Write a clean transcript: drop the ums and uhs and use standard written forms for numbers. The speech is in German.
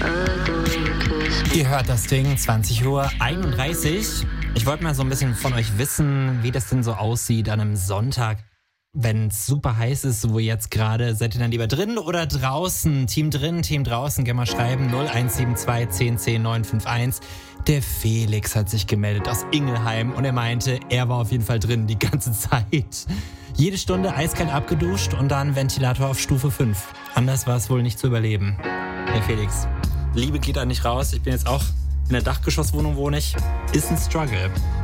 Ihr hört das Ding, 20:31 Uhr. Ich wollte mal so ein bisschen von euch wissen, wie das denn so aussieht an einem Sonntag, wenn es super heiß ist, so wie jetzt gerade. Seid ihr dann lieber drin oder draußen? Team drin, Team draußen, gerne mal schreiben. 0172 10 10 951. Der Felix hat sich gemeldet aus Ingelheim und er meinte, er war auf jeden Fall drin die ganze Zeit. Jede Stunde eiskalt abgeduscht und dann Ventilator auf Stufe 5. Anders war es wohl nicht zu überleben. Herr Felix, Liebe geht da nicht raus. Ich bin jetzt auch in der Dachgeschosswohnung, wohne ich. Ist ein Struggle.